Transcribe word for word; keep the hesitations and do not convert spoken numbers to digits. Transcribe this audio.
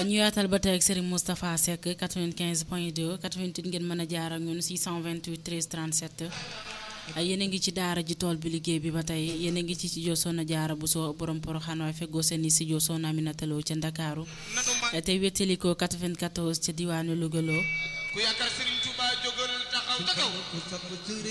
ñu yaatal ba tey ak Serigne Moustapha Seck quatre-vingt-quinze point deux quatre-vingt-huit ngeen mën a jaar ak ñun six cent vingt-huit treize trente-sept yéen a ngi ci daara ji tool bi liggéey bi ba tey yéen a ngi ci studio Soxna Jaara bu soo borom Poroxaan waaye feggoo seen i studio Soxna Aminata Lo ca Ndakaaru tey wéttalikoo quatre-vingt-quatorze ca diwaanu Louga loo ku yaakaar Serigne Touba jógal taxaw taxaw